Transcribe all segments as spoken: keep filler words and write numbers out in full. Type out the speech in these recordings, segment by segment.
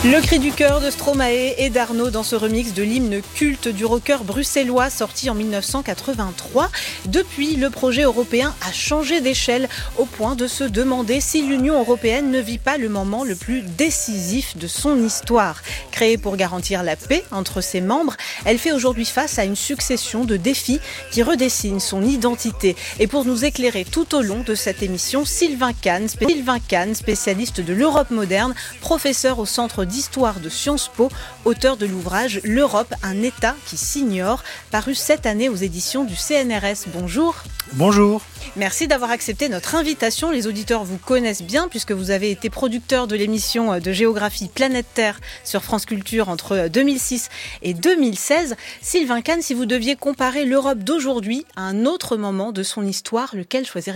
Le cri du cœur de Stromae et d'Arnaud dans ce remix de l'hymne culte du rocker bruxellois sorti en dix-neuf cent quatre-vingt-trois. Depuis, le projet européen a changé d'échelle au point de se demander si l'Union européenne ne vit pas le moment le plus décisif de son histoire. Créée pour garantir la paix entre ses membres, elle fait aujourd'hui face à une succession de défis qui redessinent son identité. Et pour nous éclairer tout au long de cette émission, Sylvain Kahn, Sylvain Kahn, spécialiste de l'Europe moderne, professeur au Centre d'Histoire de Sciences Po, auteur de l'ouvrage « L'Europe, un État qui s'ignore », paru cette année aux éditions du C N R S. Bonjour. Bonjour. Merci d'avoir accepté notre invitation. Les auditeurs vous connaissent bien puisque vous avez été producteur de l'émission de géographie Planète Terre sur France Culture entre deux mille six et deux mille seize. Sylvain Kahn, si vous deviez comparer l'Europe d'aujourd'hui à un autre moment de son histoire, lequel choisiriez-vous ?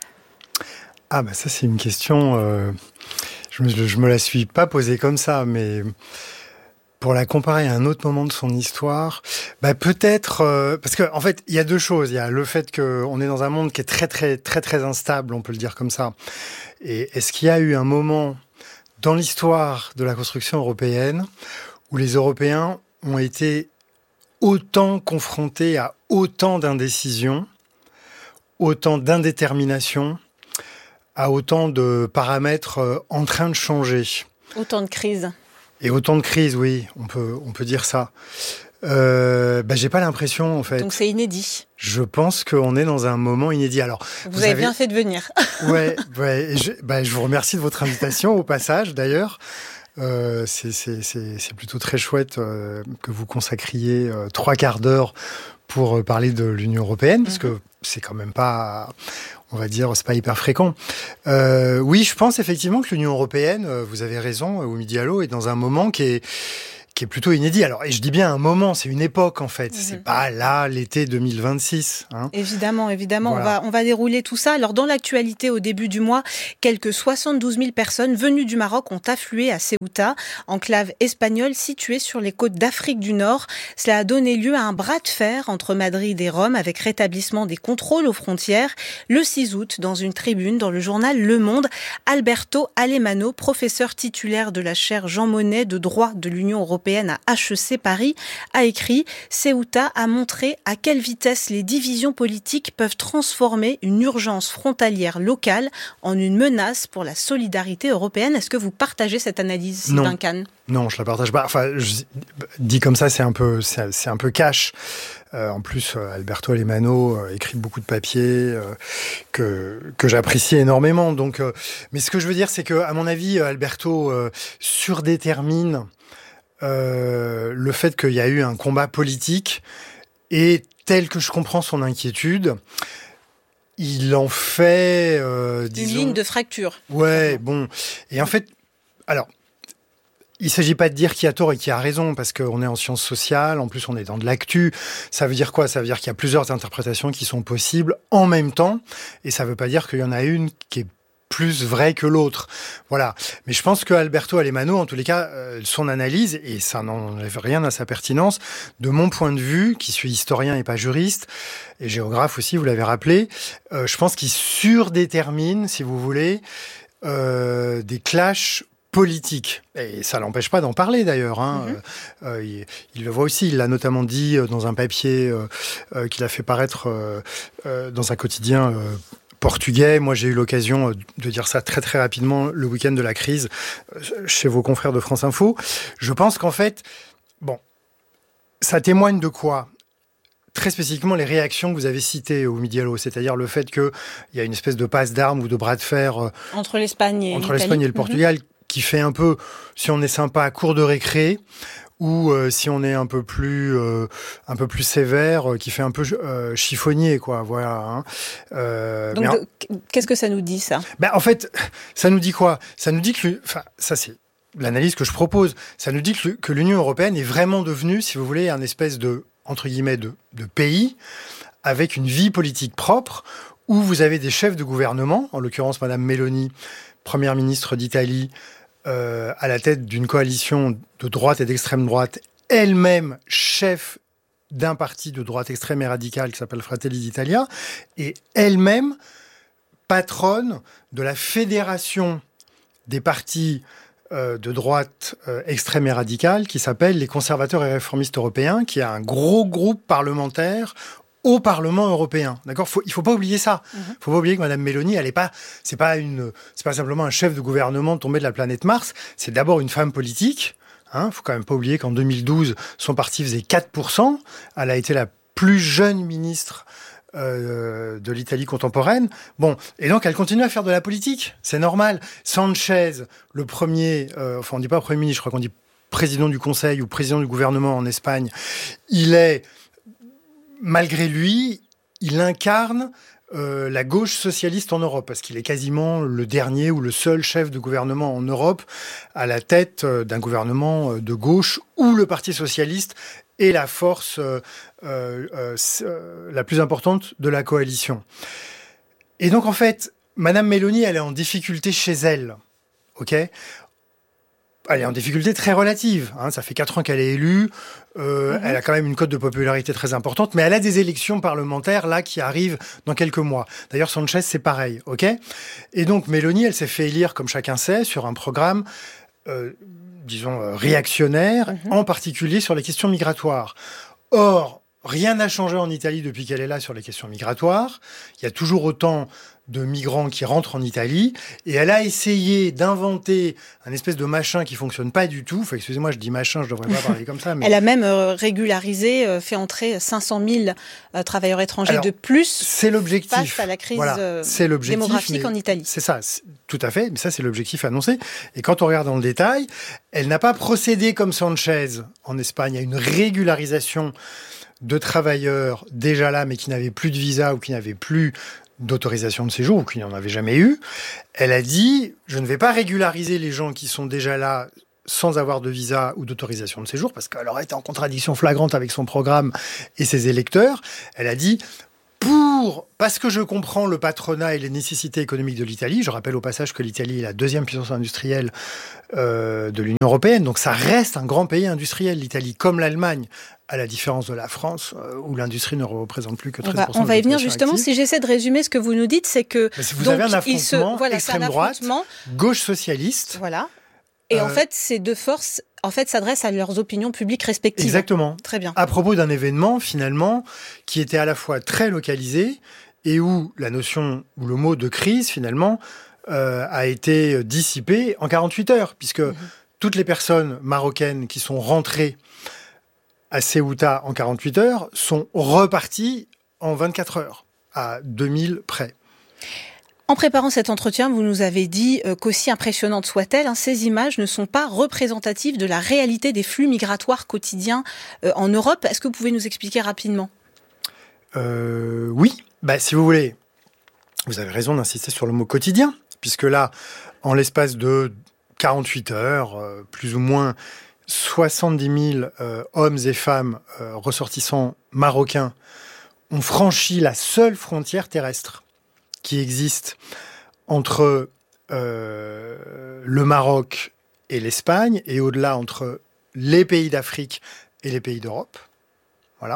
Ah bah ça c'est une question, euh, je, me, je me la suis pas posée comme ça, mais pour la comparer à un autre moment de son histoire, bah peut-être, euh, parce qu'en en fait il y a deux choses, il y a le fait qu'on est dans un monde qui est très très très très instable, on peut le dire comme ça, et est-ce qu'il y a eu un moment dans l'histoire de la construction européenne où les Européens ont été autant confrontés à autant d'indécision, autant d'indétermination, à autant de paramètres euh, en train de changer. Autant de crises. Et autant de crises, oui, on peut, on peut dire ça. Euh, bah, j'ai pas l'impression, en fait. Donc c'est inédit. Je pense qu'on est dans un moment inédit. Alors, vous, vous avez, avez bien fait de venir. ouais, ouais. Je, bah, je vous remercie de votre invitation, au passage, d'ailleurs. Euh, c'est, c'est, c'est, c'est plutôt très chouette euh, que vous consacriez euh, trois quarts d'heure pour euh, parler de l'Union européenne, parce mm-hmm. que c'est quand même pas... On va dire, c'est pas hyper fréquent. Euh, oui, je pense effectivement que l'Union européenne, vous avez raison, Oumie Diallo, est dans un moment qui est qui est plutôt inédit. Alors, et je dis bien un moment, c'est une époque en fait. Mmh. C'est pas là l'été deux mille vingt-six. Hein. Évidemment, évidemment, voilà. on va on va dérouler tout ça. Alors, dans l'actualité, au début du mois, quelques soixante-douze mille personnes venues du Maroc ont afflué à Ceuta, enclave espagnole située sur les côtes d'Afrique du Nord. Cela a donné lieu à un bras de fer entre Madrid et Rome, avec rétablissement des contrôles aux frontières. Le six août, dans une tribune dans le journal Le Monde, Alberto Alemano, professeur titulaire de la chaire Jean Monnet de droit de l'Union européenne à H E C Paris, a écrit « Ceuta a montré à quelle vitesse les divisions politiques peuvent transformer une urgence frontalière locale en une menace pour la solidarité européenne ». Est-ce que vous partagez cette analyse, Sylvain Kahn ? Non, je la partage pas. Enfin, je, dit comme ça, c'est un peu, c'est, c'est un peu cash. Euh, en plus, euh, Alberto Alemano euh, écrit beaucoup de papiers euh, que que j'apprécie énormément. Donc, euh, mais ce que je veux dire, c'est que, à mon avis, Alberto euh, surdétermine Euh, le fait qu'il y a eu un combat politique et tel que je comprends son inquiétude, il en fait... Euh, disons, une ligne de fracture. Ouais, bon. Et en fait, alors, il ne s'agit pas de dire qui a tort et qui a raison, parce qu'on est en sciences sociales, en plus on est dans de l'actu. Ça veut dire quoi ? Ça veut dire qu'il y a plusieurs interprétations qui sont possibles en même temps, et ça ne veut pas dire qu'il y en a une qui est plus vrai que l'autre. Voilà. Mais je pense que Alberto Alemano, en tous les cas, euh, son analyse, et ça n'enlève rien à sa pertinence, de mon point de vue, qui suis historien et pas juriste, et géographe aussi, vous l'avez rappelé, euh, je pense qu'il surdétermine, si vous voulez, euh, des clashs politique. Et ça l'empêche pas d'en parler d'ailleurs. Hein. Mmh. Euh, il, il le voit aussi. Il l'a notamment dit dans un papier euh, euh, qu'il a fait paraître euh, euh, dans un quotidien euh, portugais. Moi, j'ai eu l'occasion de dire ça très très rapidement le week-end de la crise chez vos confrères de France Info. Je pense qu'en fait, bon, ça témoigne de quoi ? Très spécifiquement, les réactions que vous avez citées au Diallo, c'est-à-dire le fait qu'il y a une espèce de passe d'armes ou de bras de fer euh, entre l'Espagne et, entre l'Espagne et le Portugal, mmh. qui fait un peu, si on est sympa, cours de récré, ou euh, si on est un peu plus euh, un peu plus sévère, euh, qui fait un peu euh, chiffonnier, quoi. Voilà. Hein. Euh, Donc, de, qu'est-ce que ça nous dit, ça ? Ben, en fait, ça nous dit quoi ? Ça nous dit que, enfin, ça c'est l'analyse que je propose. Ça nous dit que, que l'Union européenne est vraiment devenue, si vous voulez, un espèce de entre guillemets de, de pays avec une vie politique propre, où vous avez des chefs de gouvernement, en l'occurrence Madame Meloni, première ministre d'Italie, euh, à la tête d'une coalition de droite et d'extrême droite, elle-même chef d'un parti de droite extrême et radicale qui s'appelle Fratelli d'Italia, et elle-même patronne de la fédération des partis euh, de droite euh, extrême et radicale qui s'appelle les conservateurs et réformistes européens, qui est un gros groupe parlementaire au Parlement européen. D'accord ? Faut, il faut pas oublier ça. Il mm-hmm. faut pas oublier que Madame Meloni, elle est pas, c'est pas une, c'est pas simplement un chef de gouvernement tombé de la planète Mars. C'est d'abord une femme politique. Hein, faut quand même pas oublier qu'en deux mille douze, son parti faisait quatre pour cent. Elle a été la plus jeune ministre euh, de l'Italie contemporaine. Bon, et donc elle continue à faire de la politique. C'est normal. Sanchez, le premier, euh, enfin on dit pas premier ministre, je crois qu'on dit président du Conseil ou président du gouvernement en Espagne. Il est, malgré lui, il incarne Euh, la gauche socialiste en Europe, parce qu'il est quasiment le dernier ou le seul chef de gouvernement en Europe à la tête euh, d'un gouvernement euh, de gauche où le Parti socialiste est la force euh, euh, euh, la plus importante de la coalition. Et donc, en fait, Madame Meloni, elle est en difficulté chez elle, ok ? Elle est en difficulté très relative. Hein. Ça fait quatre ans qu'elle est élue. Euh, mmh. Elle a quand même une cote de popularité très importante. Mais elle a des élections parlementaires, là, qui arrivent dans quelques mois. D'ailleurs, Sanchez, c'est pareil. Ok ? Et donc, Meloni, elle s'est fait élire, comme chacun sait, sur un programme, euh, disons, euh, réactionnaire, mmh. en particulier sur les questions migratoires. Or, rien n'a changé en Italie depuis qu'elle est là sur les questions migratoires. Il y a toujours autant de migrants qui rentrent en Italie, et elle a essayé d'inventer un espèce de machin qui fonctionne pas du tout. Enfin, excusez-moi, je dis machin, je devrais pas parler comme ça. Mais... Elle a même euh, régularisé, euh, fait entrer cinq cent mille euh, travailleurs étrangers Alors, de plus. C'est l'objectif. Face à la crise voilà, euh, c'est démographique en Italie. C'est ça, c'est, tout à fait. Mais ça, c'est l'objectif annoncé. Et quand on regarde dans le détail, elle n'a pas procédé comme Sanchez en Espagne à une régularisation de travailleurs déjà là, mais qui n'avaient plus de visa ou qui n'avaient plus d'autorisation de séjour ou qui n'en avait jamais eu. Elle a dit, je ne vais pas régulariser les gens qui sont déjà là sans avoir de visa ou d'autorisation de séjour, parce qu'elle aurait été en contradiction flagrante avec son programme et ses électeurs. Elle a dit, pour, parce que je comprends le patronat et les nécessités économiques de l'Italie, je rappelle au passage que l'Italie est la deuxième puissance industrielle euh, de l'Union européenne, donc ça reste un grand pays industriel, l'Italie, comme l'Allemagne, à la différence de la France, euh, où l'industrie ne représente plus que treize pour cent. On va, on va y venir justement. Active. Si j'essaie de résumer ce que vous nous dites, c'est que... Si vous donc, avez un affrontement se, voilà, extrême droite, gauche socialiste... Voilà. Et euh, en fait, ces deux forces en fait, s'adressent à leurs opinions publiques respectives. Exactement. Très bien. À propos d'un événement, finalement, qui était à la fois très localisé et où la notion, ou le mot de crise, finalement, euh, a été dissipé en quarante-huit heures, puisque mmh. toutes les personnes marocaines qui sont rentrées à Ceuta en quarante-huit heures sont reparties en vingt-quatre heures, à deux mille près. En préparant cet entretien, vous nous avez dit euh, qu'aussi impressionnantes soient-elles, hein, ces images ne sont pas représentatives de la réalité des flux migratoires quotidiens euh, en Europe. Est-ce que vous pouvez nous expliquer rapidement ? euh, Oui, bah, si vous voulez. Vous avez raison d'insister sur le mot quotidien, puisque là, en l'espace de quarante-huit heures, euh, plus ou moins soixante-dix mille euh, hommes et femmes euh, ressortissants marocains ont franchi la seule frontière terrestre qui existe entre euh, le Maroc et l'Espagne, et au-delà entre les pays d'Afrique et les pays d'Europe. Voilà.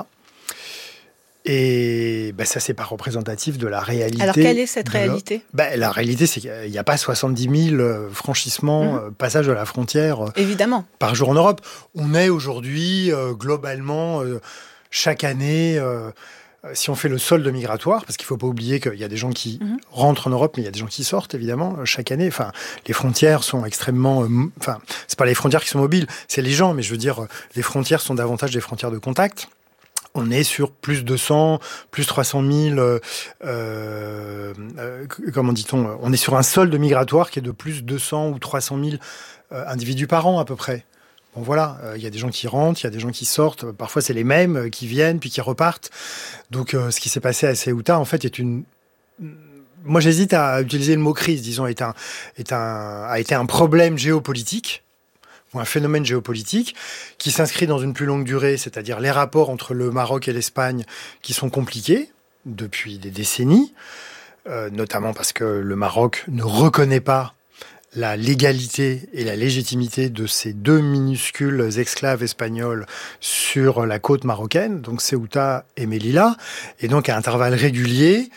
Et ben, ça, c'est pas représentatif de la réalité. Alors, quelle est cette réalité ? Ben, la réalité, c'est qu'il n'y a pas soixante-dix mille franchissements, mmh. passages de la frontière Évidemment. par jour en Europe. On est aujourd'hui, euh, globalement, euh, chaque année... Euh, si on fait le solde migratoire, parce qu'il ne faut pas oublier qu'il y a des gens qui mmh. rentrent en Europe, mais il y a des gens qui sortent, évidemment, chaque année. Enfin, les frontières sont extrêmement... Euh, enfin, c'est pas les frontières qui sont mobiles, c'est les gens, mais je veux dire, les frontières sont davantage des frontières de contact. On est sur plus deux cents, plus trois cent mille, euh, euh, comment dit-on, on est sur un solde migratoire qui est de plus deux cents ou trois cent mille euh, individus par an, à peu près. Bon, voilà, il euh, y a des gens qui rentrent, il y a des gens qui sortent, parfois c'est les mêmes euh, qui viennent puis qui repartent. Donc euh, ce qui s'est passé à Ceuta, en fait, est une... Moi j'hésite à utiliser le mot crise, disons, est un, est un, a été un problème géopolitique, ou un phénomène géopolitique, qui s'inscrit dans une plus longue durée, c'est-à-dire les rapports entre le Maroc et l'Espagne qui sont compliqués depuis des décennies, euh, notamment parce que le Maroc ne reconnaît pas la légalité et la légitimité de ces deux minuscules esclaves espagnols sur la côte marocaine, donc Ceuta et Melilla, et donc à intervalles réguliers,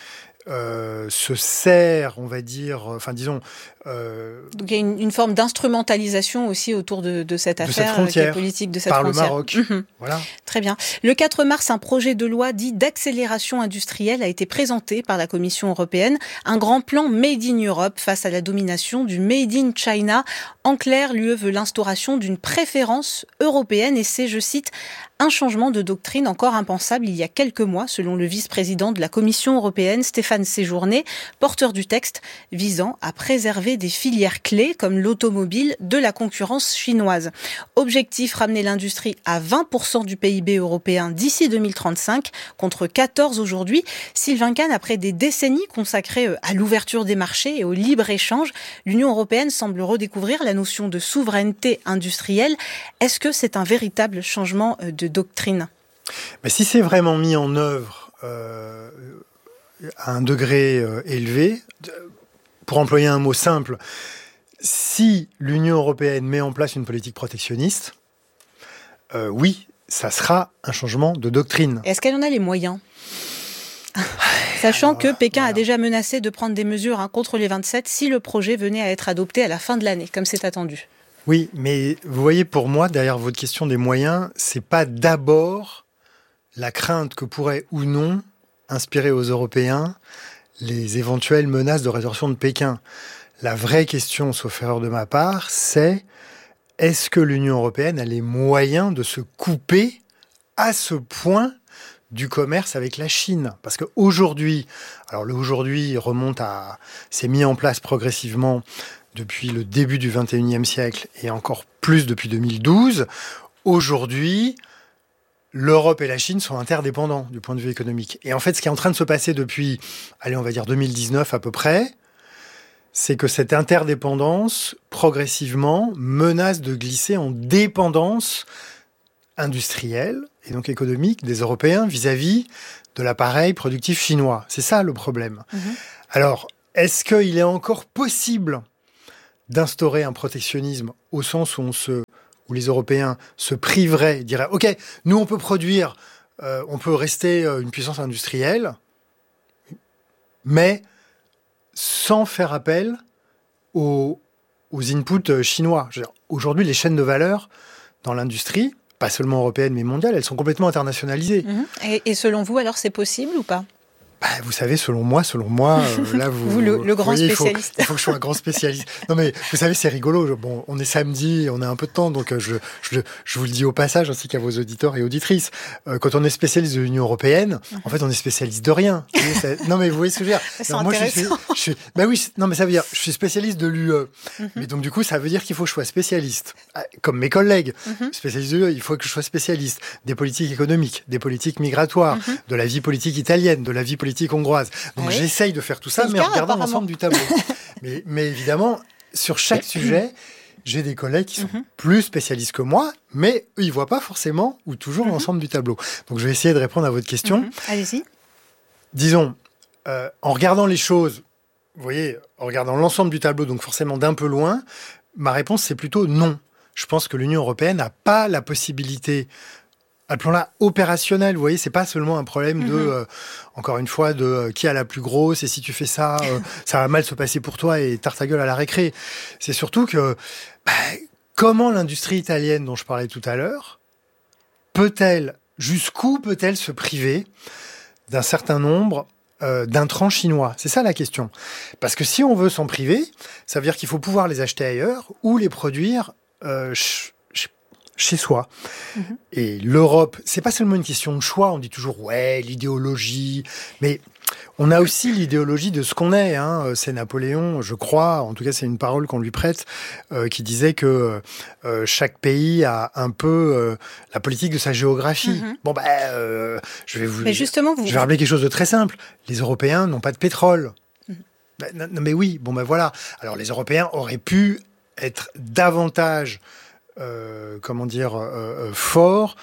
euh, se sert, on va dire, enfin disons... Euh, Donc il y a une, une forme d'instrumentalisation aussi autour de, de cette de affaire cette qui est politique de cette par frontière. le Maroc. Mmh. Voilà. Très bien. Le quatre mars, un projet de loi dit d'accélération industrielle a été présenté par la Commission européenne. Un grand plan Made in Europe face à la domination du Made in China. En clair, l'U E veut l'instauration d'une préférence européenne et c'est, je cite, un changement de doctrine encore impensable il y a quelques mois, selon le vice-président de la Commission européenne, Stéphane Séjourné, porteur du texte visant à préserver des filières clés comme l'automobile de la concurrence chinoise. Objectif, ramener l'industrie à vingt pour cent du P I B européen d'ici deux mille trente-cinq, contre quatorze aujourd'hui. Sylvain Kahn, après des décennies consacrées à l'ouverture des marchés et au libre-échange, l'Union européenne semble redécouvrir la notion de souveraineté industrielle. Est-ce que c'est un véritable changement de doctrine ? Mais si c'est vraiment mis en œuvre euh, à un degré euh, élevé, pour employer un mot simple, si l'Union européenne met en place une politique protectionniste, euh, oui, ça sera un changement de doctrine. Est-ce qu'elle en a les moyens ? Sachant Alors, que Pékin voilà. a déjà menacé de prendre des mesures hein, contre les vingt-sept si le projet venait à être adopté à la fin de l'année, comme c'est attendu. Oui, mais vous voyez, pour moi, derrière votre question des moyens, c'est pas d'abord la crainte que pourrait ou non inspirer aux Européens les éventuelles menaces de rétorsion de Pékin. La vraie question, sauf erreur de ma part, c'est est-ce que l'Union européenne a les moyens de se couper à ce point du commerce avec la Chine? Parce qu'aujourd'hui, alors le aujourd'hui remonte à, c'est mis en place progressivement depuis le début du vingt et unième siècle et encore plus depuis deux mille douze. Aujourd'hui, l'Europe et la Chine sont interdépendants du point de vue économique. Et en fait, ce qui est en train de se passer depuis, allez, on va dire deux mille dix-neuf à peu près, c'est que cette interdépendance, progressivement, menace de glisser en dépendance industrielle et donc économique des Européens vis-à-vis de l'appareil productif chinois. C'est ça le problème. Mmh. Alors, est-ce qu'il est encore possible d'instaurer un protectionnisme au sens où on se où les Européens se priveraient, diraient « Ok, nous, on peut produire, euh, on peut rester euh, une puissance industrielle, mais sans faire appel aux, aux inputs chinois. » Aujourd'hui, les chaînes de valeur dans l'industrie, pas seulement européenne, mais mondiale, elles sont complètement internationalisées. Mmh. Et, et selon vous, alors, c'est possible ou pas ? Bah, vous savez, selon moi, selon moi, euh, là, vous, vous, le, le grand voyez, spécialiste. Il faut, il faut que je sois un grand spécialiste. Non, mais vous savez, c'est rigolo. Je, bon, on est samedi, on a un peu de temps, donc je, je, je vous le dis au passage, ainsi qu'à vos auditeurs et auditrices. Euh, quand on est spécialiste de l'Union européenne, mm-hmm. en fait, on est spécialiste de rien. Vous voyez, ça, non, mais vous voyez ce que je veux dire. C'est non, moi, intéressant. Je suis, je suis, bah oui, non, mais ça veut dire, je suis spécialiste de l'U E. Mm-hmm. Mais donc, du coup, ça veut dire qu'il faut que je sois spécialiste. Comme mes collègues. Mm-hmm. Spécialiste de l'U E, il faut que je sois spécialiste des politiques économiques, des politiques migratoires, mm-hmm. de la vie politique italienne, de la vie politique hongroise. Donc oui. J'essaye de faire tout ça, mais en regardant l'ensemble du tableau. mais, mais évidemment, sur chaque sujet, j'ai des collègues qui sont mm-hmm. plus spécialistes que moi, mais eux, ils ne voient pas forcément ou toujours mm-hmm. l'ensemble du tableau. Donc je vais essayer de répondre à votre question. Mm-hmm. Allez-y. Disons, euh, en regardant les choses, vous voyez, en regardant l'ensemble du tableau, donc forcément d'un peu loin, ma réponse c'est plutôt non. Je pense que l'Union européenne n'a pas la possibilité... À plan là opérationnel, vous voyez, c'est pas seulement un problème de, mm-hmm. euh, encore une fois, de euh, qui a la plus grosse et si tu fais ça, euh, ça va mal se passer pour toi et tarte ta gueule à la récré. C'est surtout que bah, comment l'industrie italienne dont je parlais tout à l'heure peut-elle, jusqu'où peut-elle se priver d'un certain nombre euh, d'intrants chinois? C'est ça la question. Parce que si on veut s'en priver, ça veut dire qu'il faut pouvoir les acheter ailleurs ou les produire euh, ch- chez soi. Mmh. Et l'Europe, c'est pas seulement une question de choix, on dit toujours, ouais, l'idéologie, mais on a aussi l'idéologie de ce qu'on est. Hein. C'est Napoléon, je crois, en tout cas c'est une parole qu'on lui prête, euh, qui disait que euh, chaque pays a un peu euh, la politique de sa géographie. Mmh. Bon, ben, euh, je vais vous... Mais justement, vous... Je vais rappeler quelque chose de très simple. Les Européens n'ont pas de pétrole. Mmh. Ben, non, mais oui, bon ben voilà. Alors les Européens auraient pu être davantage... Euh, comment dire, euh, euh, fort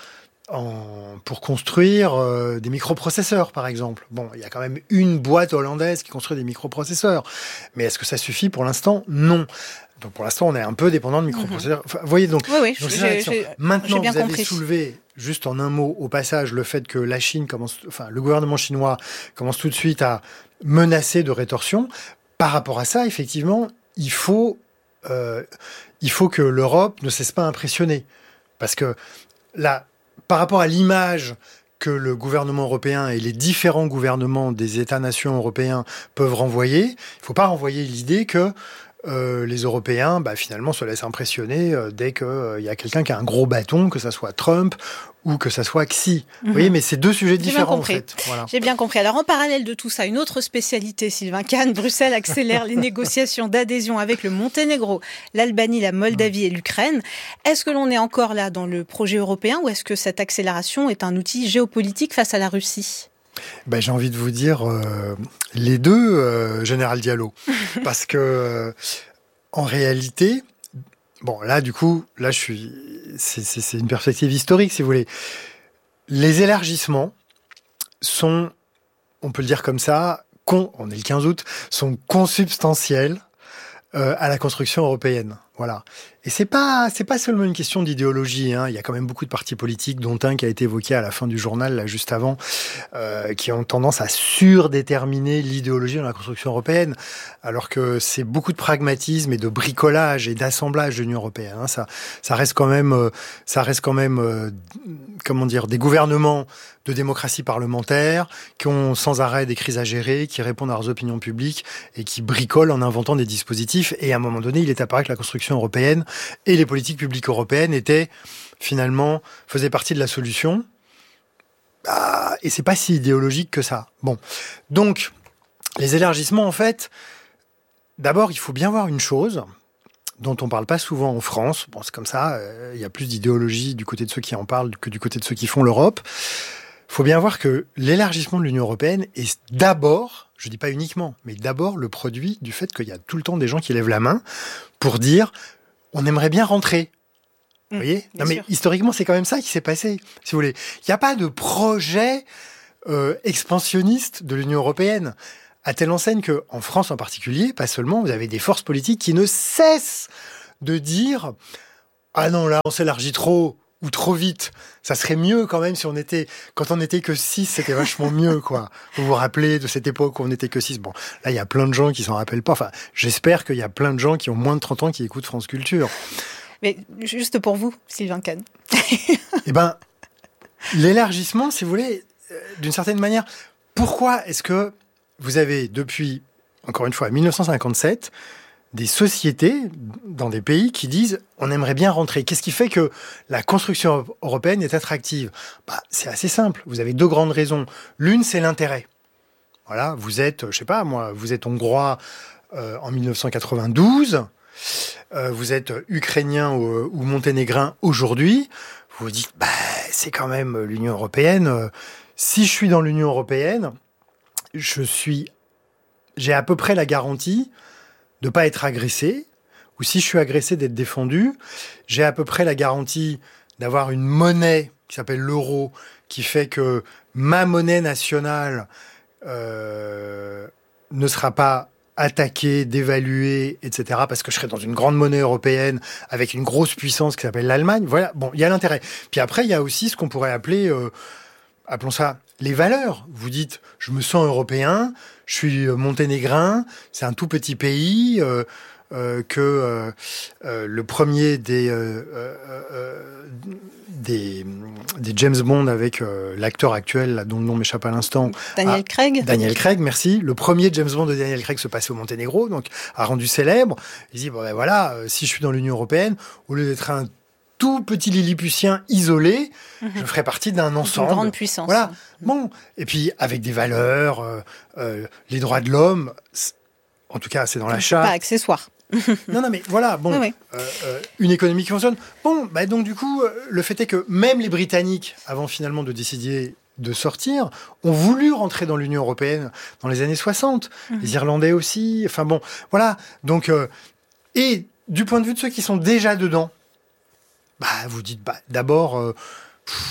en, pour construire euh, des microprocesseurs, par exemple. Bon, il y a quand même une boîte hollandaise qui construit des microprocesseurs. Mais est-ce que ça suffit pour l'instant? Non. Donc pour l'instant, on est un peu dépendant de microprocesseurs. Enfin, vous voyez, donc, oui, oui, donc j'ai, c'est j'ai, maintenant, j'ai bien vous avez compris. soulevé, juste en un mot, au passage, le fait que la Chine commence, enfin, le gouvernement chinois commence tout de suite à menacer de rétorsion. Par rapport à ça, effectivement, il faut, euh, il faut que l'Europe ne cesse pas d'impressionner. Parce que là, par rapport à l'image que le gouvernement européen et les différents gouvernements des États-nations européens peuvent renvoyer, il ne faut pas renvoyer l'idée que Euh, les Européens, bah, finalement, se laissent impressionner euh, dès qu'il euh, y a quelqu'un qui a un gros bâton, que ça soit Trump ou que ça soit Xi. Mm-hmm. Vous voyez, mais c'est deux sujets différents, en fait. Voilà. J'ai bien compris. Alors, en parallèle de tout ça, une autre spécialité, Sylvain Kahn, Bruxelles accélère les négociations d'adhésion avec le Monténégro, l'Albanie, la Moldavie et l'Ukraine. Est-ce que l'on est encore là dans le projet européen ou est-ce que cette accélération est un outil géopolitique face à la Russie ? Ben, j'ai envie de vous dire euh, les deux, euh, Général Diallo. Parce que, euh, en réalité, bon, là, du coup, là, je suis, c'est, c'est, c'est une perspective historique, si vous voulez. Les élargissements sont, on peut le dire comme ça, con, on est le quinze août, sont consubstantiels euh, à la construction européenne. Voilà. Et c'est pas, c'est pas seulement une question d'idéologie, hein. Il y a quand même beaucoup de partis politiques, dont un qui a été évoqué à la fin du journal, là, juste avant, euh, qui ont tendance à surdéterminer l'idéologie dans la construction européenne, alors que c'est beaucoup de pragmatisme et de bricolage et d'assemblage de l'Union européenne, hein. Ça, ça reste quand même, euh, ça reste quand même, euh, comment dire, des gouvernements de démocratie parlementaire qui ont sans arrêt des crises à gérer, qui répondent à leurs opinions publiques et qui bricolent en inventant des dispositifs. Et à un moment donné, il est apparu que la construction européenne et les politiques publiques européennes étaient finalement faisaient partie de la solution. Ah, et c'est pas si idéologique que ça. Bon, donc les élargissements, en fait, d'abord il faut bien voir une chose dont on parle pas souvent en France. Bon, c'est comme ça. Euh, il y a plus d'idéologie du côté de ceux qui en parlent que du côté de ceux qui font l'Europe. Il faut bien voir que l'élargissement de l'Union européenne est d'abord, je dis pas uniquement, mais d'abord le produit du fait qu'il y a tout le temps des gens qui lèvent la main pour dire on aimerait bien rentrer. Mmh, vous voyez ? Non, mais sûr. Historiquement, c'est quand même ça qui s'est passé, si vous voulez. Il n'y a pas de projet euh, expansionniste de l'Union européenne, à telle enseigne qu'en France en particulier, pas seulement, vous avez des forces politiques qui ne cessent de dire « Ah non, là, on s'élargit trop !» ou trop vite. Ça serait mieux quand même si on était... Quand on n'était que six, c'était vachement mieux, quoi. Vous vous rappelez de cette époque où on n'était que six. Bon, là, il y a plein de gens qui s'en rappellent pas. Enfin, j'espère qu'il y a plein de gens qui ont moins de trente ans qui écoutent France Culture. Mais juste pour vous, Sylvain Kahn. Eh ben, l'élargissement, si vous voulez, euh, d'une certaine manière, pourquoi est-ce que vous avez, depuis, encore une fois, mille neuf cent cinquante-sept, des sociétés dans des pays qui disent on aimerait bien rentrer. Qu'est-ce qui fait que la construction européenne est attractive ? Bah, c'est assez simple. Vous avez deux grandes raisons. L'une, c'est l'intérêt. Voilà, vous êtes, je sais pas moi, vous êtes hongrois euh, en mille neuf cent quatre-vingt-douze, euh, vous êtes ukrainien ou, ou monténégrin aujourd'hui. Vous vous dites bah c'est quand même l'Union européenne. Si je suis dans l'Union européenne, je suis, j'ai à peu près la garantie de ne pas être agressé, ou si je suis agressé, d'être défendu. J'ai à peu près la garantie d'avoir une monnaie qui s'appelle l'euro, qui fait que ma monnaie nationale euh, ne sera pas attaquée, dévaluée, et cetera, parce que je serai dans une grande monnaie européenne avec une grosse puissance qui s'appelle l'Allemagne. Voilà, bon, il y a l'intérêt. Puis après, il y a aussi ce qu'on pourrait appeler, euh, appelons ça, les valeurs. Vous dites, je me sens européen, je suis monténégrin, c'est un tout petit pays, euh, euh, que euh, euh, le premier des, euh, euh, des, des James Bond avec euh, l'acteur actuel, là, dont le nom m'échappe à l'instant. Daniel ah, Craig. Daniel Craig, merci. Le premier James Bond de Daniel Craig se passait au Monténégro, donc a rendu célèbre. Il dit, bon ben voilà, euh, si je suis dans l'Union européenne, au lieu d'être un tout petit Lilliputien isolé, mmh. je ferais partie d'un ensemble. Une grande puissance. Voilà. Bon. Et puis, avec des valeurs, euh, euh, les droits de l'homme, en tout cas, c'est dans la charte. Pas accessoire. non, non, mais voilà, bon, oui, oui. Euh, euh, une économie qui fonctionne. Bon, bah donc du coup, euh, le fait est que même les Britanniques, avant finalement de décider de sortir, ont voulu rentrer dans l'Union européenne dans les années soixante. Mmh. Les Irlandais aussi. Enfin bon, voilà. Donc, euh, et du point de vue de ceux qui sont déjà dedans, bah, vous dites, bah, d'abord, euh, pff,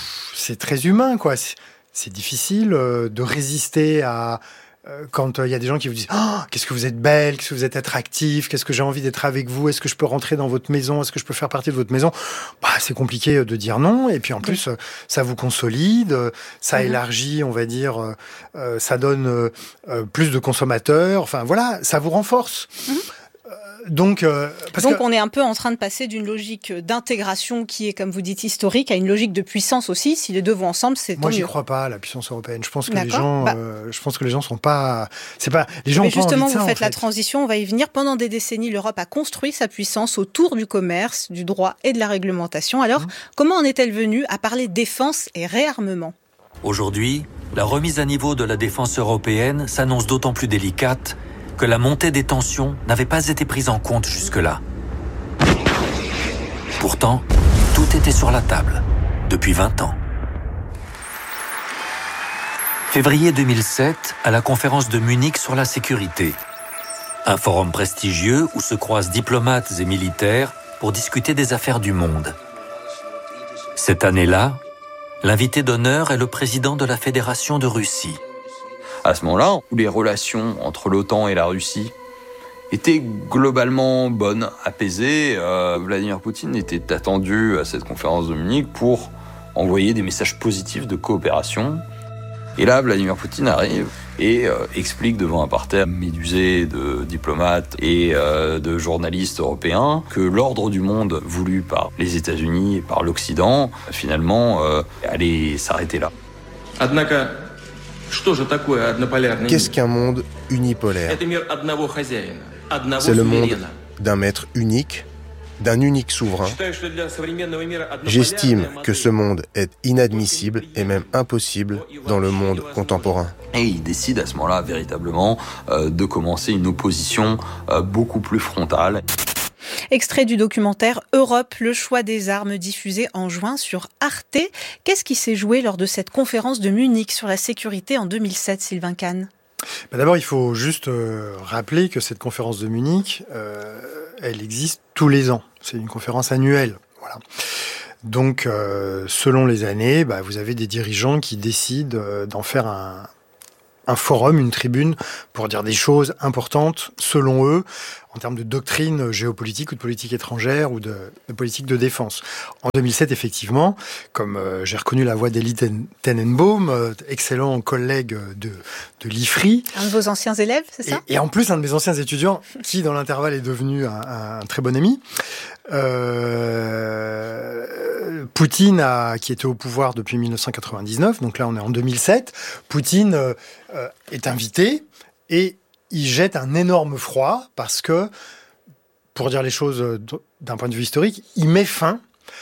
c'est très humain, quoi. C'est, c'est difficile euh, de résister à... Quand il euh, y a des gens qui vous disent oh, « Qu'est-ce que vous êtes belle, qu'est-ce que vous êtes attractif, qu'est-ce que j'ai envie d'être avec vous, est-ce que je peux rentrer dans votre maison, est-ce que je peux faire partie de votre maison ?» Bah, c'est compliqué de dire non. Et puis en plus, euh, ça vous consolide, ça mmh. élargit, on va dire, euh, ça donne euh, plus de consommateurs. Enfin voilà, ça vous renforce. Mmh. Donc, euh, parce Donc que... on est un peu en train de passer d'une logique d'intégration qui est, comme vous dites, historique, à une logique de puissance aussi. Si les deux vont ensemble, c'est tant Moi, mieux. j'y crois pas à la puissance européenne. Je pense que D'accord. les gens, bah... euh, je pense que les gens sont pas, c'est pas, les gens. Mais ont pas justement, envie de ça, vous faites en fait. la transition. On va y venir. Pendant des décennies, l'Europe a construit sa puissance autour du commerce, du droit et de la réglementation. Alors, mmh. comment en est-elle venue à parler défense et réarmement ? Aujourd'hui, la remise à niveau de la défense européenne s'annonce d'autant plus délicate que la montée des tensions n'avait pas été prise en compte jusque-là. Pourtant, tout était sur la table, depuis vingt ans. Février deux mille sept, à la conférence de Munich sur la sécurité. Un forum prestigieux où se croisent diplomates et militaires pour discuter des affaires du monde. Cette année-là, l'invité d'honneur est le président de la Fédération de Russie. À ce moment-là, où les relations entre l'OTAN et la Russie étaient globalement bonnes, apaisées, euh, Vladimir Poutine était attendu à cette conférence de Munich pour envoyer des messages positifs de coopération. Et là, Vladimir Poutine arrive et euh, explique devant un parterre médusé de diplomates et euh, de journalistes européens que l'ordre du monde voulu par les États-Unis et par l'Occident, finalement, euh, allait s'arrêter là. Qu'est-ce qu'un monde unipolaire ? C'est le monde d'un maître unique, d'un unique souverain. J'estime que ce monde est inadmissible et même impossible dans le monde contemporain. Et il décide à ce moment-là véritablement euh, de commencer une opposition euh, beaucoup plus frontale. Extrait du documentaire Europe, le choix des armes, diffusé en juin sur Arte. Qu'est-ce qui s'est joué lors de cette conférence de Munich sur la sécurité en deux mille sept, Sylvain Kahn ? Bah d'abord, il faut juste euh, rappeler que cette conférence de Munich, euh, elle existe tous les ans. C'est une conférence annuelle. Voilà. Donc, euh, selon les années, bah, vous avez des dirigeants qui décident euh, d'en faire un, un forum, une tribune, pour dire des choses importantes, selon eux, en termes de doctrine géopolitique ou de politique étrangère ou de, de politique de défense. En deux mille sept, effectivement, comme euh, j'ai reconnu la voix d'Elie Tenenbaum, euh, excellent collègue de, de l'I F R I. Un de vos anciens élèves, c'est ça ? et, et en plus, un de mes anciens étudiants, qui dans l'intervalle est devenu un, un, un très bon ami. Euh, Poutine, a, qui était au pouvoir depuis mille neuf cent quatre-vingt-dix-neuf, donc là on est en deux mille sept, Poutine euh, euh, est invité et il jette un énorme froid parce que, pour dire les choses d'un point de vue historique, il met fin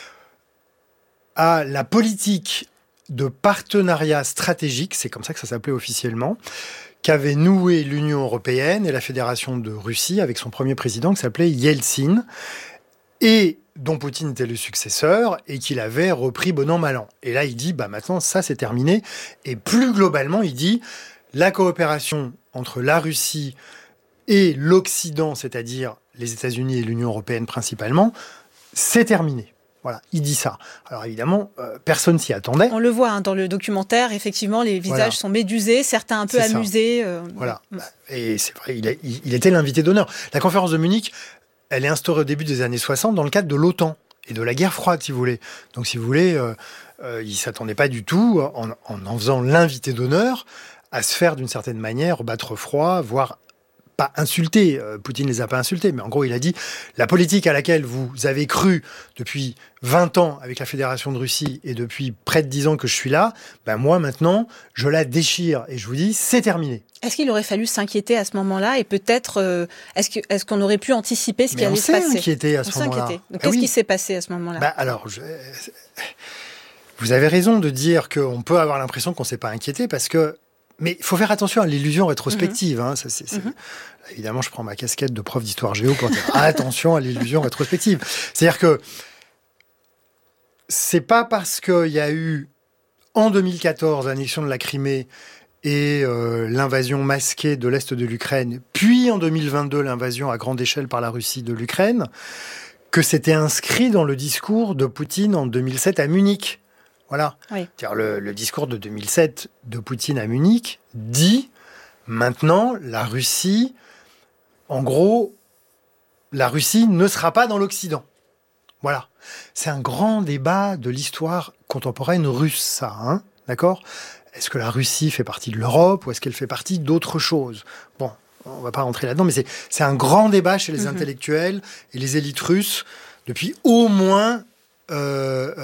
à la politique de partenariat stratégique, c'est comme ça que ça s'appelait officiellement, qu'avait noué l'Union européenne et la Fédération de Russie avec son premier président qui s'appelait Yeltsin, et dont Poutine était le successeur et qu'il avait repris bon an mal an. Et là, il dit, bah maintenant, ça c'est terminé. Et plus globalement, il dit, la coopération entre la Russie et l'Occident, c'est-à-dire les États-Unis et l'Union européenne principalement, c'est terminé. Voilà, il dit ça. Alors évidemment, euh, personne s'y attendait. On le voit hein, dans le documentaire, effectivement, les visages voilà. sont médusés, certains un peu c'est amusés. Euh... Voilà, et c'est vrai, il, a, il, il était l'invité d'honneur. La conférence de Munich, elle est instaurée au début des années soixante dans le cadre de l'OTAN et de la guerre froide, si vous voulez. Donc si vous voulez, euh, euh, il ne s'attendait pas du tout, en, en en faisant l'invité d'honneur, à se faire d'une certaine manière battre froid, voire pas insulter. Euh, Poutine les a pas insultés, mais en gros, il a dit la politique à laquelle vous avez cru depuis vingt ans avec la Fédération de Russie et depuis près de dix ans que je suis là, ben moi maintenant, je la déchire et je vous dis, c'est terminé. Est-ce qu'il aurait fallu s'inquiéter à ce moment-là et peut-être, euh, est-ce, que, est-ce qu'on aurait pu anticiper ce mais qui allait se passer ? On s'est inquiété à ce on moment-là. Donc, ah qu'est-ce oui. qui s'est passé à ce moment-là ? Bah alors, je... vous avez raison de dire qu'on peut avoir l'impression qu'on ne s'est pas inquiété parce que mais il faut faire attention à l'illusion rétrospective. Mmh. Hein. Ça, c'est, c'est... Mmh. Évidemment, je prends ma casquette de prof d'histoire géo pour dire attention à l'illusion rétrospective. C'est-à-dire que c'est pas parce qu'il y a eu en deux mille quatorze l'annexion de la Crimée et euh, l'invasion masquée de l'Est de l'Ukraine, puis en deux mille vingt-deux l'invasion à grande échelle par la Russie de l'Ukraine, que c'était inscrit dans le discours de Poutine en deux mille sept à Munich. Voilà. Oui. C'est-à-dire le, le discours de deux mille sept de Poutine à Munich dit maintenant la Russie, en gros, la Russie ne sera pas dans l'Occident. Voilà. C'est un grand débat de l'histoire contemporaine russe, ça, hein, d'accord ? Est-ce que la Russie fait partie de l'Europe ou est-ce qu'elle fait partie d'autre chose ? Bon, on va pas rentrer là-dedans, mais c'est, c'est un grand débat chez les mmh. intellectuels et les élites russes depuis au moins euh,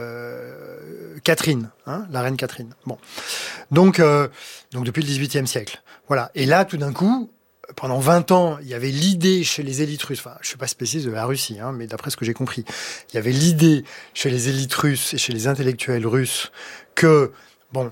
euh, Catherine, hein, la reine Catherine. Bon, donc, euh, donc depuis le dix-huitième siècle. Voilà. Et là, tout d'un coup, pendant vingt ans, il y avait l'idée chez les élites russes, enfin, je ne suis pas spécialiste de la Russie, hein, mais d'après ce que j'ai compris, il y avait l'idée chez les élites russes et chez les intellectuels russes que, bon,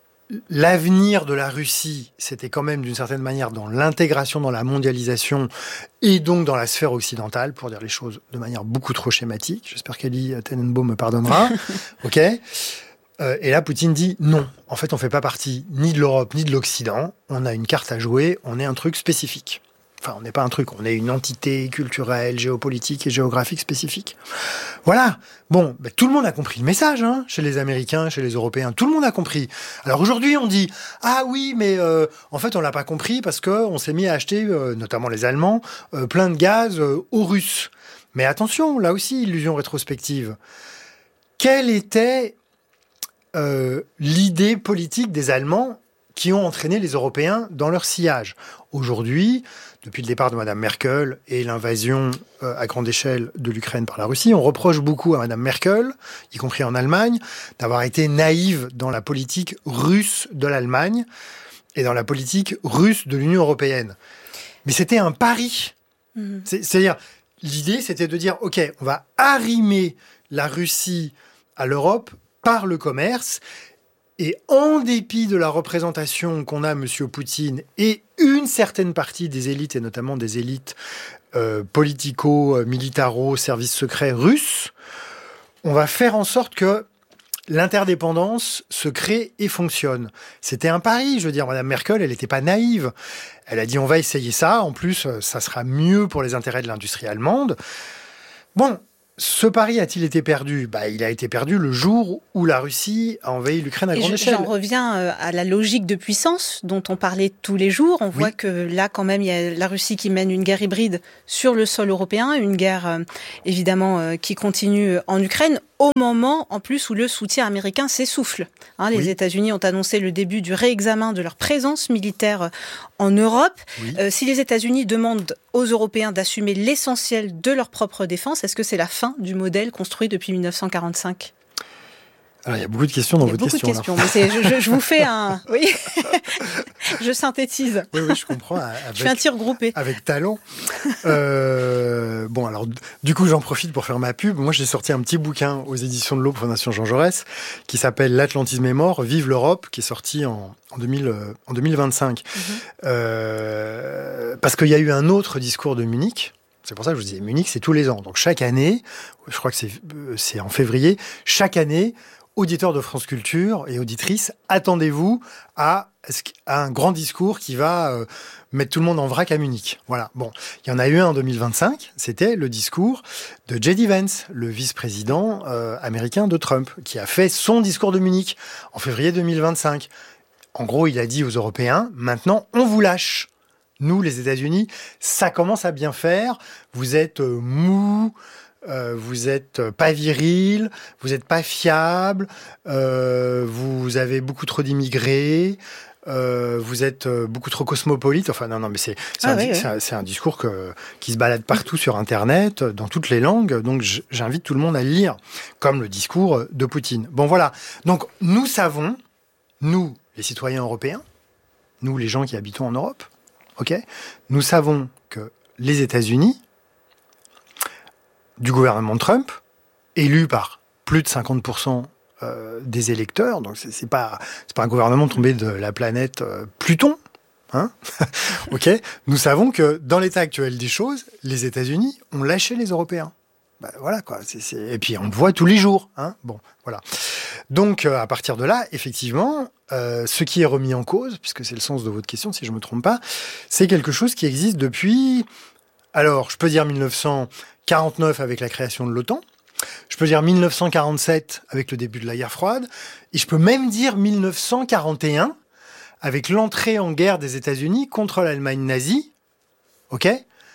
l'avenir de la Russie, c'était quand même d'une certaine manière dans l'intégration, dans la mondialisation et donc dans la sphère occidentale, pour dire les choses de manière beaucoup trop schématique. J'espère qu'Elie Tenenbaum me pardonnera. Ok. Euh, et là, Poutine dit non. En fait, on ne fait pas partie ni de l'Europe ni de l'Occident. On a une carte à jouer. On est un truc spécifique. Enfin, on n'est pas un truc. On est une entité culturelle, géopolitique et géographique spécifique. Voilà. Bon, ben, tout le monde a compris le message, hein, chez les Américains, chez les Européens. Tout le monde a compris. Alors aujourd'hui, on dit ah oui, mais euh, en fait, on l'a pas compris parce que on s'est mis à acheter, euh, notamment les Allemands, euh, plein de gaz euh, aux Russes. Mais attention, là aussi, illusion rétrospective. Quelle était Euh, l'idée politique des Allemands qui ont entraîné les Européens dans leur sillage. Aujourd'hui, depuis le départ de Madame Merkel et l'invasion euh, à grande échelle de l'Ukraine par la Russie, on reproche beaucoup à Madame Merkel, y compris en Allemagne, d'avoir été naïve dans la politique russe de l'Allemagne et dans la politique russe de l'Union européenne. Mais c'était un pari. Mmh. C'est, c'est-à-dire, l'idée, c'était de dire, OK, on va arrimer la Russie à l'Europe par le commerce, et en dépit de la représentation qu'on a, M. Poutine, et une certaine partie des élites, et notamment des élites euh, politico-militaro, services secrets russes, on va faire en sorte que l'interdépendance se crée et fonctionne. C'était un pari, je veux dire, Mme Merkel, elle n'était pas naïve. Elle a dit, on va essayer ça, en plus, ça sera mieux pour les intérêts de l'industrie allemande. Bon, ce pari a-t-il été perdu ? Bah, il a été perdu le jour où la Russie a envahi l'Ukraine à grande échelle. J'en reviens à la logique de puissance dont on parlait tous les jours. On oui. voit que là, quand même, il y a la Russie qui mène une guerre hybride sur le sol européen, une guerre euh, évidemment euh, qui continue en Ukraine, au moment en plus où le soutien américain s'essouffle. Hein, les oui. États-Unis ont annoncé le début du réexamen de leur présence militaire en Europe. Oui. Euh, si les États-Unis demandent aux Européens d'assumer l'essentiel de leur propre défense, est-ce que c'est la fin du modèle construit depuis dix-neuf cent quarante-cinq ? Alors, il y a beaucoup de questions dans votre question. Il y a beaucoup de questions, mais c'est, je, je vous fais un... Oui, je synthétise. Oui, oui, je comprends. Avec, je fais un tir groupé. Avec talent. Euh, bon, alors, du coup, j'en profite pour faire ma pub. Moi, j'ai sorti un petit bouquin aux éditions de l'Aube, Fondation Jean Jaurès, qui s'appelle « L'Atlantisme est mort, vive l'Europe », qui est sorti en, en, deux mille, en deux mille vingt-cinq. Mm-hmm. Euh, parce qu'il y a eu un autre discours de Munich. C'est pour ça que je vous disais, Munich, c'est tous les ans. Donc, chaque année, je crois que c'est, c'est en février, chaque année, auditeurs de France Culture et auditrices, attendez-vous à, à un grand discours qui va euh, mettre tout le monde en vrac à Munich. Voilà. Bon, il y en a eu un en deux mille vingt-cinq. C'était le discours de J D Vance, le vice-président euh, américain de Trump, qui a fait son discours de Munich en février deux mille vingt-cinq. En gros, il a dit aux Européens, maintenant, on vous lâche. Nous, les États-Unis, ça commence à bien faire. Vous êtes euh, mous. Euh, vous êtes pas viril, vous êtes pas fiable, euh, vous avez beaucoup trop d'immigrés, euh, vous êtes beaucoup trop cosmopolite. Enfin non non mais c'est c'est, ah, un, oui, c'est, oui. un, c'est un discours que, qui se balade partout sur Internet, dans toutes les langues. Donc j'invite tout le monde à le lire, comme le discours de Poutine. Bon voilà. Donc nous savons, nous les citoyens européens, nous les gens qui habitons en Europe, ok, nous savons que les États-Unis du gouvernement de Trump, élu par plus de cinquante pour cent euh, des électeurs, donc c'est, c'est pas c'est pas un gouvernement tombé de la planète euh, Pluton, hein. Ok. Nous savons que dans l'état actuel des choses, les États-Unis ont lâché les Européens. Ben, voilà quoi. C'est, c'est... Et puis on le voit tous les jours, hein. Bon, voilà. Donc euh, à partir de là, effectivement, euh, ce qui est remis en cause, puisque c'est le sens de votre question, si je me trompe pas, c'est quelque chose qui existe depuis. Alors, je peux dire mille neuf cent quarante-neuf avec la création de l'OTAN. je peux dire mille neuf cent quarante-sept avec le début de la guerre froide, et je peux même dire mille neuf cent quarante et un avec l'entrée en guerre des États-Unis contre l'Allemagne nazie, ok,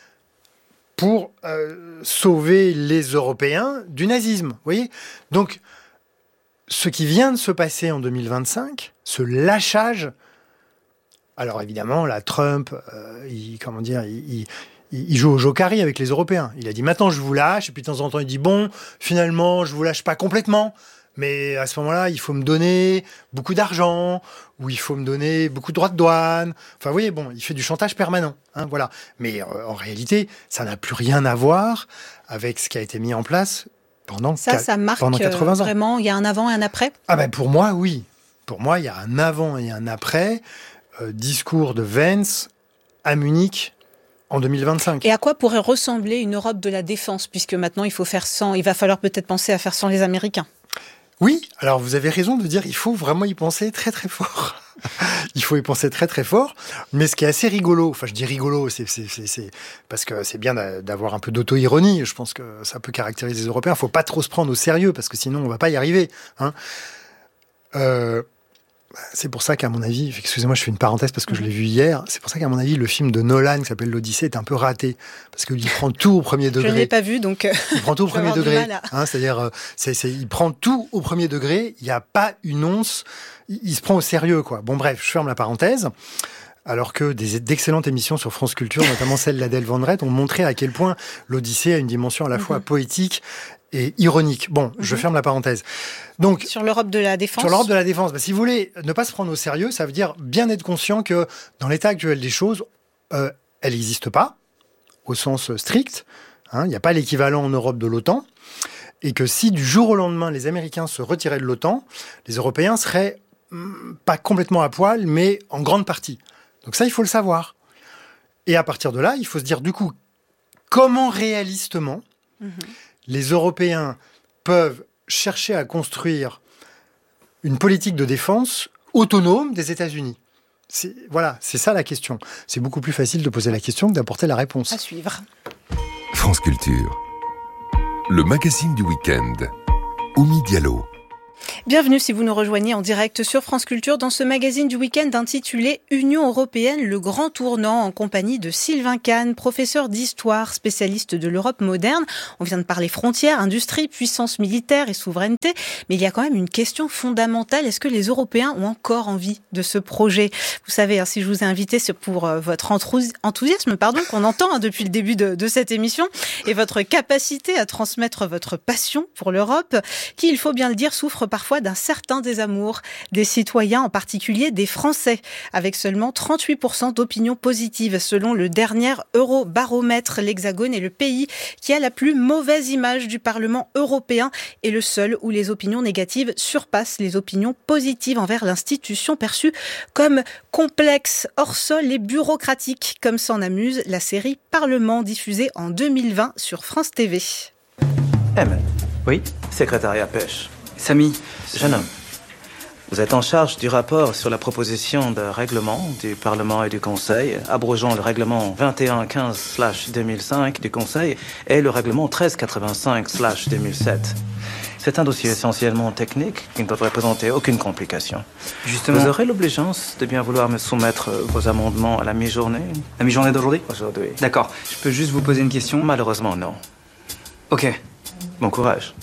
pour euh, sauver les Européens du nazisme, vous voyez. Donc, ce qui vient de se passer en deux mille vingt-cinq, ce lâchage, alors évidemment, là, Trump, euh, il, comment dire, il, il, il joue au jokari avec les Européens. Il a dit, maintenant, je vous lâche, et puis de temps en temps, il dit, bon, finalement, je vous lâche pas complètement, mais à ce moment-là, il faut me donner beaucoup d'argent, ou il faut me donner beaucoup de droits de douane. Enfin, vous voyez, bon, il fait du chantage permanent, hein, voilà. Mais euh, en réalité, ça n'a plus rien à voir avec ce qui a été mis en place pendant, ça, ça marque pendant quatre-vingts ans. Vraiment, il y a un avant et un après ? Ah ben pour moi, oui. Pour moi, il y a un avant et un après. Euh, discours de Vance à Munich en deux mille vingt-cinq. Et à quoi pourrait ressembler une Europe de la défense, puisque maintenant il faut faire sans, il va falloir peut-être penser à faire sans les Américains. Oui, alors vous avez raison de dire, il faut vraiment y penser très très fort. Il faut y penser très très fort. Mais ce qui est assez rigolo, enfin je dis rigolo, c'est, c'est, c'est, c'est parce que c'est bien d'avoir un peu d'auto-ironie. Je pense que ça peut caractériser les Européens. Il ne faut pas trop se prendre au sérieux, parce que sinon on ne va pas y arriver. Hein. Euh, c'est pour ça qu'à mon avis, excusez-moi, je fais une parenthèse parce que je l'ai vu hier, c'est pour ça qu'à mon avis, le film de Nolan qui s'appelle l'Odyssée est un peu raté, parce qu'il prend tout au premier degré. Je ne l'ai pas vu, donc... Il prend tout au premier degré. Hein, c'est-à-dire, c'est, c'est, il prend tout au premier degré, il n'y a pas une once, il, il se prend au sérieux, quoi. Bon, bref, je ferme la parenthèse. Alors que des, d'excellentes émissions sur France Culture, notamment celle d'Adèle Van Dreit, ont montré à quel point l'Odyssée a une dimension à la fois mm-hmm. poétique et ironique. Bon, mm-hmm. je ferme la parenthèse. Donc, sur l'Europe de la défense. Sur l'Europe de la défense. Bah, si vous voulez ne pas se prendre au sérieux, ça veut dire bien être conscient que dans l'état actuel des choses, euh, elle n'existe pas, au sens strict. Hein, il n'y a pas l'équivalent en Europe de l'OTAN. Et que si du jour au lendemain, les Américains se retiraient de l'OTAN, les Européens seraient mm, pas complètement à poil, mais en grande partie. Donc ça, il faut le savoir. Et à partir de là, il faut se dire, du coup, comment réalistement mmh. les Européens peuvent chercher à construire une politique de défense autonome des États-Unis. C'est, voilà, c'est ça la question. C'est beaucoup plus facile de poser la question que d'apporter la réponse. À suivre. France Culture, le magazine du week-end. Oumi Diallo. Bienvenue si vous nous rejoignez en direct sur France Culture dans ce magazine du week-end intitulé Union européenne, le grand tournant, en compagnie de Sylvain Kahn, professeur d'histoire, spécialiste de l'Europe moderne. On vient de parler frontières, industrie, puissance militaire et souveraineté, mais il y a quand même une question fondamentale. Est-ce que les Européens ont encore envie de ce projet ? Vous savez, hein, si je vous ai invité, c'est pour euh, votre enthousiasme pardon, qu'on entend hein, depuis le début de, de cette émission, et votre capacité à transmettre votre passion pour l'Europe, qui, il faut bien le dire, souffre parfois d'un certain désamour des citoyens, en particulier des Français, avec seulement trente-huit pour cent d'opinion positive. Selon le dernier Eurobaromètre, l'Hexagone est le pays qui a la plus mauvaise image du Parlement européen et le seul où les opinions négatives surpassent les opinions positives envers l'institution perçue comme complexe, hors sol et bureaucratique, comme s'en amuse la série Parlement, diffusée en deux mille vingt sur France T V. M. Oui. Secrétariat pêche. Samy. Jeune homme, vous êtes en charge du rapport sur la proposition de règlement du Parlement et du Conseil, abrogeant le règlement vingt et un quinze slash deux mille cinq du Conseil et le règlement treize quatre-vingt-cinq slash deux mille sept. C'est un dossier essentiellement technique qui ne devrait présenter aucune complication. Justement. Vous aurez l'obligeance de bien vouloir me soumettre vos amendements à la mi-journée. La mi-journée d'aujourd'hui ? Aujourd'hui. D'accord. Je peux juste vous poser une question ? Malheureusement, non. Ok. Bon courage.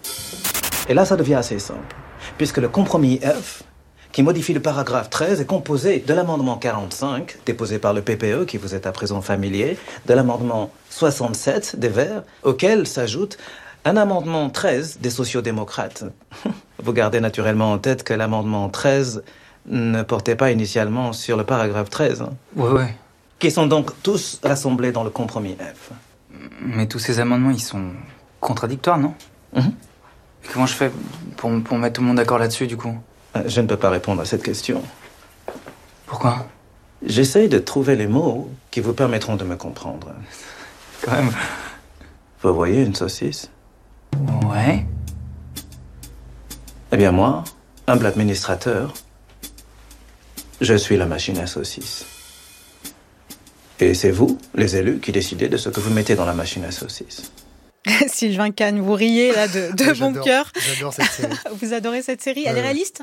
Et là, ça devient assez simple, puisque le compromis F, qui modifie le paragraphe treize, est composé de l'amendement quarante-cinq, déposé par le P P E, qui vous est à présent familier, de l'amendement soixante-sept des Verts, auquel s'ajoute un amendement treize des sociodémocrates. Vous gardez naturellement en tête que l'amendement treize ne portait pas initialement sur le paragraphe treize. Hein, ouais, ouais. Qui sont donc tous rassemblés dans le compromis F. Mais tous ces amendements, ils sont contradictoires, non ? Mm-hmm. Comment je fais pour, pour mettre tout le monde d'accord là-dessus, du coup ? Je ne peux pas répondre à cette question. Pourquoi ? J'essaye de trouver les mots qui vous permettront de me comprendre. Quand même. Vous voyez une saucisse ? Ouais. Eh bien moi, humble administrateur, je suis la machine à saucisses. Et c'est vous, les élus, qui décidez de ce que vous mettez dans la machine à saucisses. Sylvain Kahn, vous riez là de, de bon cœur. J'adore cette série. Vous adorez cette série. Elle euh, est réaliste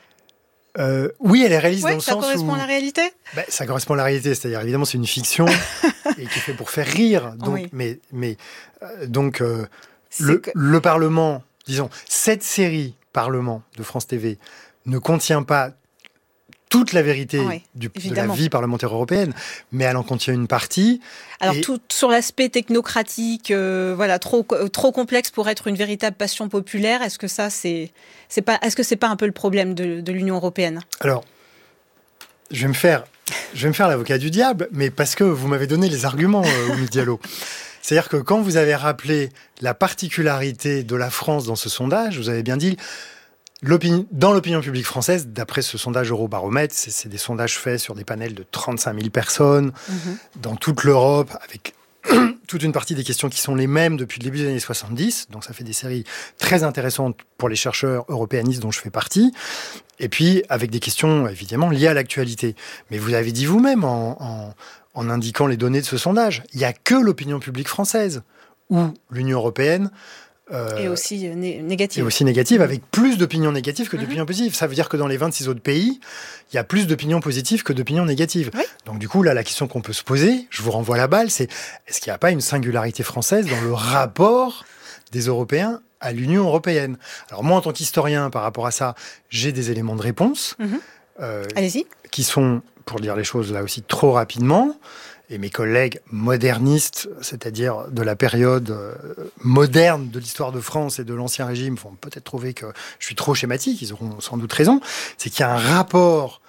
euh, Oui, elle est réaliste ouais, dans le sens où... ça correspond à la réalité ben, Ça correspond à la réalité, c'est-à-dire évidemment c'est une fiction et qui est fait pour faire rire. Donc, oui. Mais, mais euh, donc euh, le, que... le Parlement, disons, cette série Parlement de France T V ne contient pas toute la vérité oui, du, de la vie parlementaire européenne, mais elle en contient une partie. Alors et... tout sur l'aspect technocratique, euh, voilà, trop trop complexe pour être une véritable passion populaire. Est-ce que ça c'est c'est pas est-ce que c'est pas un peu le problème de, de l'Union européenne ? Alors, je vais me faire je vais me faire l'avocat du diable, mais parce que vous m'avez donné les arguments, euh, Oumie Diallo. C'est-à-dire que quand vous avez rappelé la particularité de la France dans ce sondage, vous avez bien dit. L'opinion, dans l'opinion publique française, d'après ce sondage Eurobaromètre, c'est, c'est des sondages faits sur des panels de trente-cinq mille personnes, mmh. dans toute l'Europe, avec toute une partie des questions qui sont les mêmes depuis le début des années soixante-dix. Donc ça fait des séries très intéressantes pour les chercheurs européanistes dont je fais partie. Et puis avec des questions évidemment liées à l'actualité. Mais vous avez dit vous-même en, en, en indiquant les données de ce sondage, il n'y a que l'opinion publique française ou l'Union européenne Euh, et aussi né- négative. Et aussi négative, mmh. avec plus d'opinions négatives que d'opinions mmh. positives. Ça veut dire que dans les vingt-six autres pays, il y a plus d'opinions positives que d'opinions négatives. Oui. Donc du coup, là, la question qu'on peut se poser, je vous renvoie la balle, c'est est-ce qu'il n'y a pas une singularité française dans le rapport des Européens à l'Union européenne ? Alors moi, en tant qu'historien, par rapport à ça, j'ai des éléments de réponse. Mmh. Euh, Allez-y. Qui sont, pour dire les choses là aussi, trop rapidement. Et mes collègues modernistes, c'est-à-dire de la période moderne de l'histoire de France et de l'Ancien Régime, vont peut-être trouver que je suis trop schématique, ils auront sans doute raison, c'est qu'il y a un rapport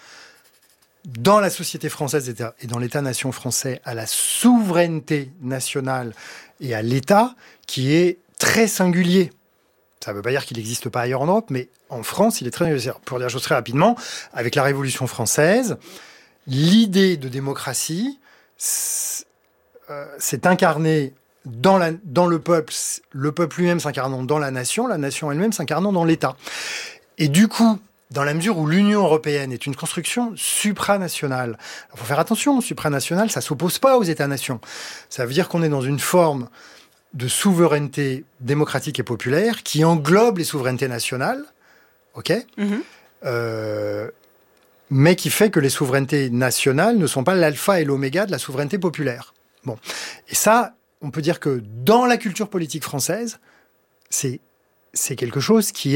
dans la société française et dans l'État-nation français à la souveraineté nationale et à l'État qui est très singulier. Ça ne veut pas dire qu'il n'existe pas ailleurs en Europe, mais en France, il est très singulier. Pour dire les choses très rapidement, avec la Révolution française, l'idée de démocratie c'est incarné dans, la, dans le peuple, le peuple lui-même s'incarnant dans la nation, la nation elle-même s'incarnant dans l'État. Et du coup, dans la mesure où l'Union européenne est une construction supranationale, il faut faire attention, supranationale, ça ne s'oppose pas aux États-nations. Ça veut dire qu'on est dans une forme de souveraineté démocratique et populaire qui englobe les souverainetés nationales, ok mm-hmm. euh, mais qui fait que les souverainetés nationales ne sont pas l'alpha et l'oméga de la souveraineté populaire. Bon. Et ça, on peut dire que dans la culture politique française, c'est, c'est quelque chose qui est